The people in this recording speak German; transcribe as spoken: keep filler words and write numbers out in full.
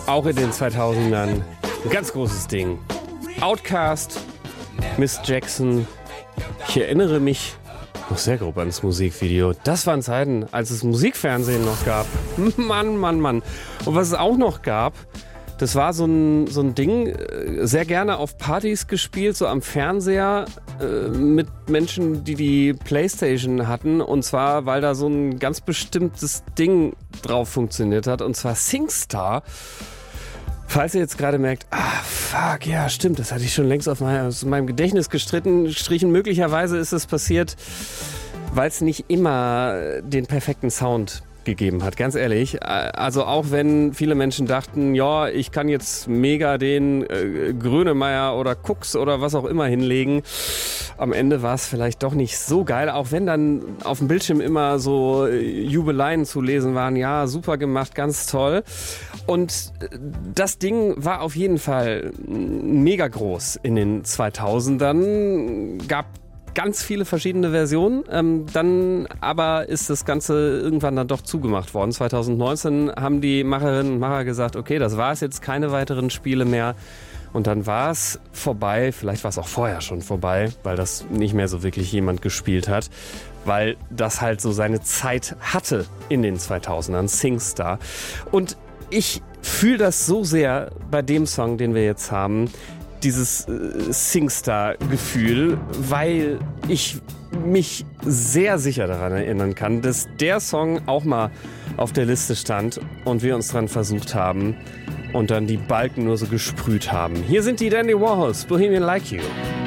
auch in den zweitausendern ein ganz großes Ding. Outkast, Miss Jackson. Ich erinnere mich noch sehr grob ans Musikvideo. Das waren Zeiten, als es Musikfernsehen noch gab. Mann, Mann, Mann. Und was es auch noch gab, das war so ein, so ein Ding, sehr gerne auf Partys gespielt, so am Fernseher äh, mit Menschen, die die Playstation hatten. Und zwar, weil da so ein ganz bestimmtes Ding drauf funktioniert hat. Und zwar SingStar. Falls ihr jetzt gerade merkt, ah, fuck, ja, stimmt, das hatte ich schon längst auf mein, aus meinem Gedächtnis gestritten, gestrichen. Möglicherweise ist es passiert, weil es nicht immer den perfekten Sound gegeben hat, ganz ehrlich. Also auch wenn viele Menschen dachten, ja, ich kann jetzt mega den äh, Grönemeyer oder Cooks oder was auch immer hinlegen. Am Ende war es vielleicht doch nicht so geil, auch wenn dann auf dem Bildschirm immer so Jubeleien zu lesen waren. Ja, super gemacht, ganz toll. Und das Ding war auf jeden Fall mega groß in den zweitausendern. Gab ganz viele verschiedene Versionen. Ähm, dann aber ist das Ganze irgendwann dann doch zugemacht worden. zweitausendneunzehn haben die Macherinnen und Macher gesagt, okay, das war es jetzt, keine weiteren Spiele mehr. Und dann war es vorbei. Vielleicht war es auch vorher schon vorbei, weil das nicht mehr so wirklich jemand gespielt hat. Weil das halt so seine Zeit hatte in den zweitausendern, SingStar. Und ich fühle das so sehr bei dem Song, den wir jetzt haben, dieses äh, SingStar-Gefühl, weil ich mich sehr sicher daran erinnern kann, dass der Song auch mal auf der Liste stand und wir uns dran versucht haben und dann die Balken nur so gesprüht haben. Hier sind die Dandy Warhols, Bohemian Like You.